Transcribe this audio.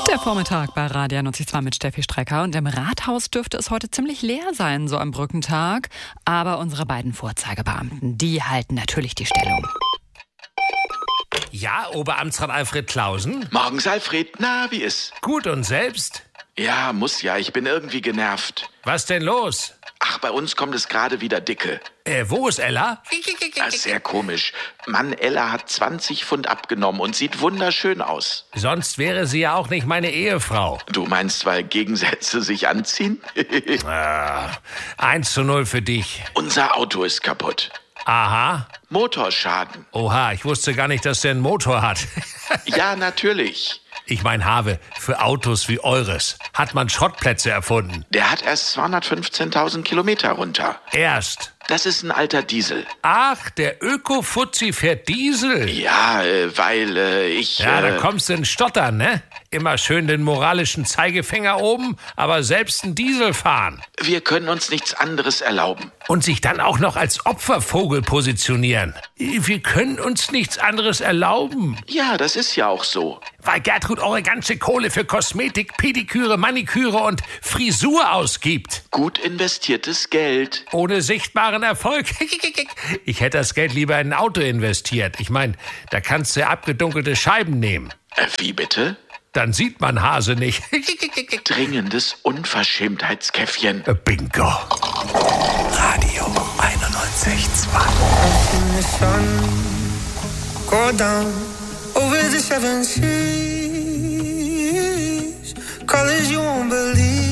Der Vormittag bei Radio 92 mit Steffi Strecker. Und im Rathaus dürfte es heute ziemlich leer sein, so am Brückentag. Aber unsere beiden Vorzeigebeamten, die halten natürlich die Stellung. Ja, Oberamtsrat Alfred Clausen? Morgens, Alfred. Na, wie ist? Gut, und selbst? Ja, muss ja. Ich bin irgendwie genervt. Was denn los? Ach, bei uns kommt es gerade wieder dicke. Wo ist Ella? Das ist sehr komisch. Mann, Ella hat 20 Pfund abgenommen und sieht wunderschön aus. Sonst wäre sie ja auch nicht meine Ehefrau. Du meinst, weil Gegensätze sich anziehen? 1:0 für dich. Unser Auto ist kaputt. Aha. Motorschaden. Oha, ich wusste gar nicht, dass der einen Motor hat. Ja, natürlich. Ich mein, Have, für Autos wie eures hat man Schrottplätze erfunden. Der hat erst 215.000 Kilometer runter. Erst. Das ist ein alter Diesel. Ach, der Öko-Fuzzi fährt Diesel. Ja, weil ich... Ja, da kommst du ins Stottern, ne? Immer schön den moralischen Zeigefinger oben, aber selbst einen Diesel fahren. Wir können uns nichts anderes erlauben. Und sich dann auch noch als Opfervogel positionieren. Wir können uns nichts anderes erlauben. Ja, das ist ja auch so. Weil Gertrud eure ganze Kohle für Kosmetik, Pediküre, Maniküre und Frisur ausgibt. Gut investiertes Geld. Ohne sichtbaren Erfolg. Ich hätte das Geld lieber in ein Auto investiert. Ich meine, da kannst du abgedunkelte Scheiben nehmen. Wie bitte? Dann sieht man Hase nicht. Dringendes Unverschämtheitskäffchen. Bingo. Radio 91.2. Go down over the 7 seas. Colors you won't believe.